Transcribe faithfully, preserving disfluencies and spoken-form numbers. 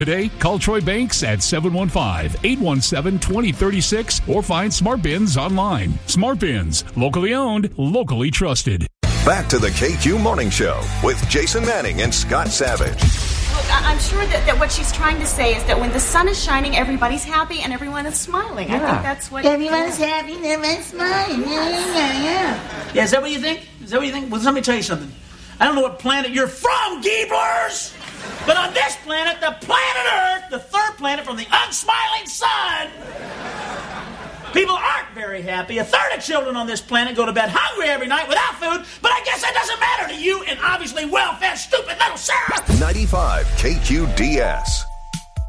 Today, call Troy Banks at seven one five, eight one seven, two zero three six or find Smart Bins online. Smart Bins, locally owned, locally trusted. Back to the K Q Morning Show with Jason Manning and Scott Savage. Look, I'm sure that, that what she's trying to say is that when the sun is shining, everybody's happy and everyone is smiling. Yeah. I think that's what... Everyone's happy and everyone's smiling. Yeah, yeah, yeah. Yeah, is that what you think? Is that what you think? Well, let me tell you something. I don't know what planet you're from, Geeblers! But on this planet, the planet Earth, the third planet from the unsmiling sun, people aren't very happy. A third of children on this planet go to bed hungry every night without food, but I guess that doesn't matter to you and obviously well-fed, stupid little Sarah. ninety-five K Q D S.